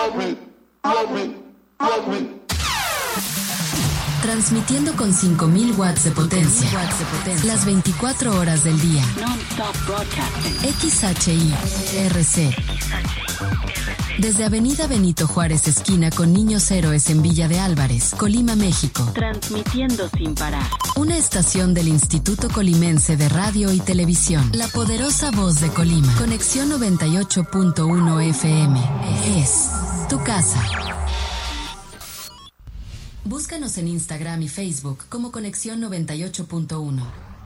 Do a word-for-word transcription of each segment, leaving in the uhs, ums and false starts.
Transmitiendo con cinco mil watts de potencia, las veinticuatro horas del día. X H I R C. Desde Avenida Benito Juárez, esquina con Niños Héroes en Villa de Álvarez, Colima, México. Transmitiendo sin parar. Una estación del Instituto Colimense de Radio y Televisión. La poderosa voz de Colima. Conexión noventa y ocho punto uno F M. Es tu casa. Búscanos en Instagram y Facebook como Conexión noventa y ocho punto uno.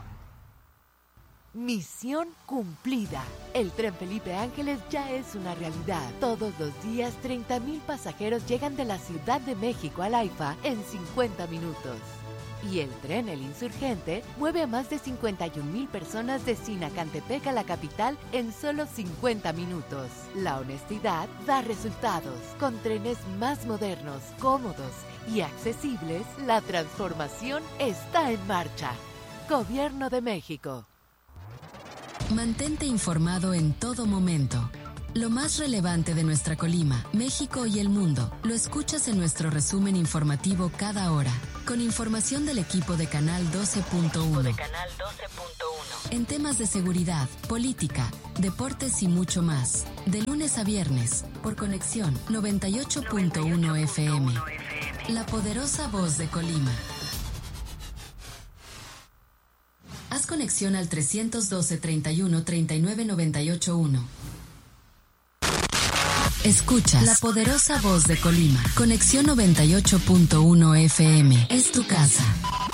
Misión cumplida. El Tren Felipe Ángeles ya es una realidad. Todos los días, treinta mil pasajeros llegan de la Ciudad de México al AIFA en cincuenta minutos. Y el tren El Insurgente mueve a más de cincuenta y un mil personas de Sinacantepec a la capital en solo cincuenta minutos. La honestidad da resultados. Con trenes más modernos, cómodos y accesibles, la transformación está en marcha. Gobierno de México. Mantente informado en todo momento. Lo más relevante de nuestra Colima, México y el mundo, lo escuchas en nuestro resumen informativo cada hora, con información del equipo de Canal doce punto uno. En temas de seguridad, política, deportes y mucho más. De lunes a viernes, por Conexión noventa y ocho punto uno F M. La poderosa voz de Colima. Haz conexión al trescientos doce, treinta y uno, treinta y nueve, noventa y ocho uno. Escuchas la poderosa voz de Colima. Conexión noventa y ocho punto uno F M. Es tu casa.